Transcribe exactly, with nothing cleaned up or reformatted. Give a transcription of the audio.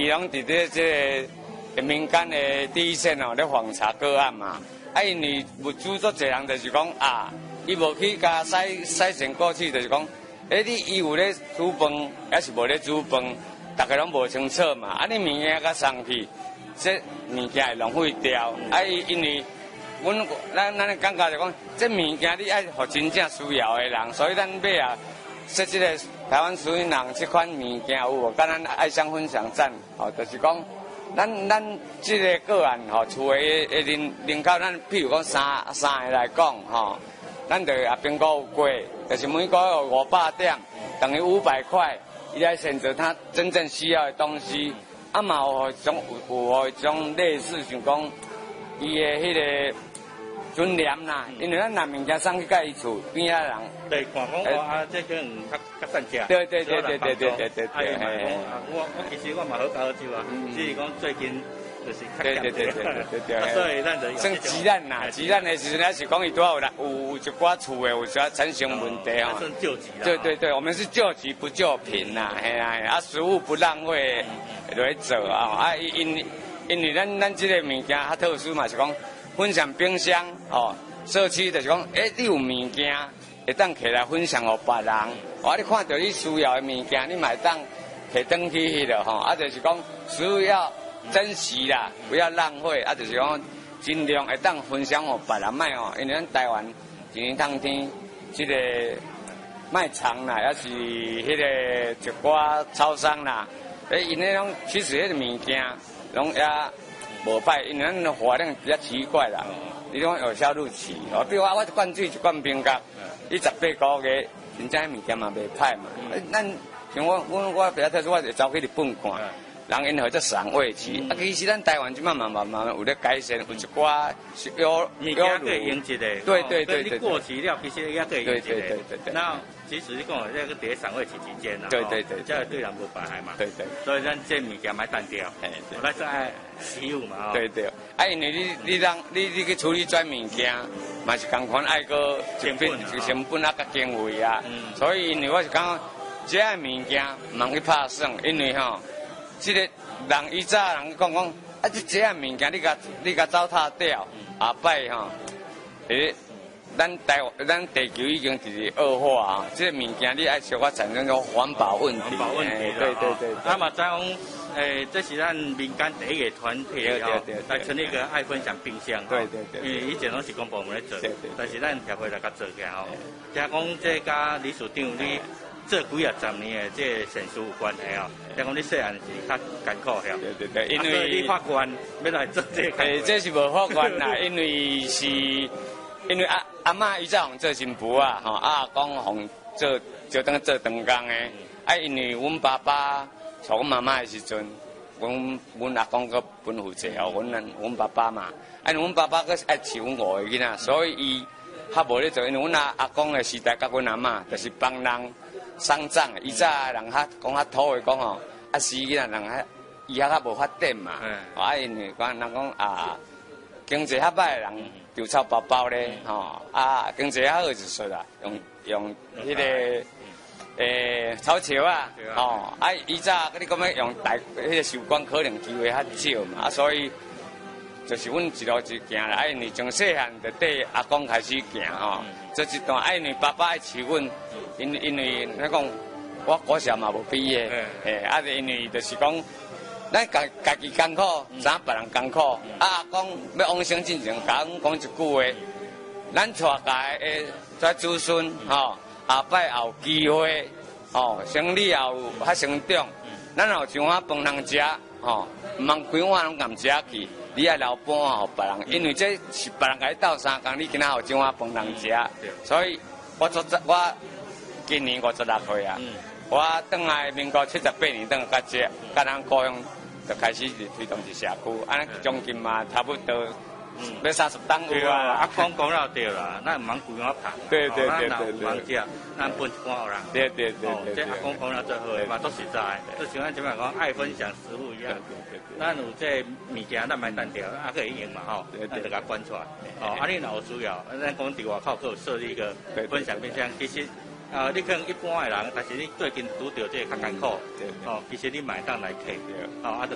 伊拢伫咧这个民间的第一线哦，咧访查个案嘛。啊，因为物主做侪人就是讲啊，伊无去甲筛筛选过去，就是讲，诶，你伊有咧煮饭，还是无咧煮饭，大家拢无清楚嘛。啊，你物件甲送去，这物件会浪费掉。啊，因为阮咱咱的感觉就讲，这物件你爱互真正需要的人，所以咱买啊，说这个台湾属于人这款物件有无？甲咱爱乡分享站，哦，就是讲。咱咱这个个案吼，厝的的人人口，咱譬如讲三三个来讲吼，咱就也评估过，就是每个月五百点，等于五百块，伊来选择他真正需要的东西。啊嘛有种有有种类似像讲，伊的迄个尊严啦，因为咱拿物件送去甲伊厝边仔人。 对，看讲哦啊，这可能较较善食。 对对对对对对对对对。 哎，我我其实我嘛好搞好酒啊，只是讲最近就是较对对对对对对。 所以咱就算鸡蛋啦，鸡蛋的时阵还是讲伊多有啦，有有一寡厝的有啥产生问题吼。 算救急啦。 对对对，我们是救急不救贫呐，嘿啦，啊食物不浪费来做啊，啊因因为咱咱这个物件较特殊嘛，是讲分享冰箱哦，社区就是讲，诶，你有物件。会当摕来分享互别人，哦，你看到你需要的物件，你嘛会当摕转去迄落吼，啊，就是讲需要珍惜啦，不要浪费，啊，就是讲尽量会当分享互别人卖哦，因为咱台湾一年当天即个卖场啦，也是迄个一寡超商啦，诶，因迄种其实迄个物件拢也无歹，因为咱的活量比较奇怪啦。你讲有销路期，哦，比如话我一罐水一罐冰角，你十八个月，真正物件嘛袂歹嘛。咱像我我我比较特殊，我就走去日本看，人因号做赏味期，啊，其实咱台湾即慢慢慢慢有咧改善，有一寡有物件可以应急的。 对对对对。 你过期了，其实也可以应急的。 对对对对对。 那其实你讲这个伫赏味期期间呐， 对对对， 这对人无害嘛。 对对。 所以咱这物件买单掉，哎，咱是爱惜物嘛。 对对。啊，因为你你让你你去处理这物件，嘛是共款爱个成本、成本啊，甲经费啊。嗯。所以因为我是讲，这个物件唔通去拍算，因为吼，这个人以早人讲讲，啊，这这个物件你甲你甲糟蹋掉，下摆吼，诶。咱台咱地球已经是恶化啊！这个物件你爱小可产生种环保问题。 环保问题， 对对对。 啊嘛，再讲，诶，这是咱民间第一个团体哦，来成立一个爱分享冰箱。 对对对。 因为以前拢是公部门咧做，但是咱协会来甲做起来哦。听讲这甲理事长你做几啊十年的这善事有关系哦。听讲你细汉是较艰苦吓。 对对对，因为你法官要来做这个。 诶，这是无法官啦，因为是。因为阿阿嬷伊早互做新妇啊，吼啊公互做就当做长工诶。啊，因为阮爸爸娶阮妈妈诶时阵，阮阮阿公搁分负责哦，阮阮爸爸嘛。啊，阮爸爸搁爱饲阮五个囡仔，所以伊较无咧做。因为阮阿阿公诶时代甲阮阿嬷，就是帮人丧葬。伊早人较讲较土诶讲吼，啊死囡仔人较伊遐较无发展嘛。啊，因为讲人讲啊，经济较歹诶人。就炒包包咧，吼啊，经济较好就说啦，用用迄个诶炒桥啊，吼啊，以早你讲要用大迄个收管可能机会较少嘛，啊，所以就是阮一路一行啦，因为从细汉就缀阿公开始行吼，这一段啊，因为爸爸爱饲阮，因因为咱讲我国小嘛无毕业，诶，啊，因为就是讲。咱家家己艰苦，知影别人艰苦。啊，讲要往生进前，甲阮讲一句话，咱带家诶跩子孙吼，下摆也有机会，吼，生理也有较成长。咱有一碗饭通食，吼，毋通规碗拢共食去，你爱留半碗互别人，因为这是别人甲你斗相共，你今仔有一碗饭通食。所以我做我今年五十六岁啊。我转来民国七十八年，转来甲这，甲咱高雄就开始推动一社区，安将近嘛差不多要三十档有啊。 啊，讲讲了对啦，咱唔通规碗拍， 对对对对对，咱食，咱分一碗互人。 对对对对。 这阿公讲了最好诶嘛，都实在，就像咱即摆讲爱分享食物一样。咱有这物件，咱买单条，啊可以用嘛吼，咱就甲关出来。哦，啊你若有需要，咱讲伫外口佫有设立一个分享冰箱，其实。啊，你可能一般的人，但是你最近拄到这个较艰苦，哦，其实你买当来客，哦，啊。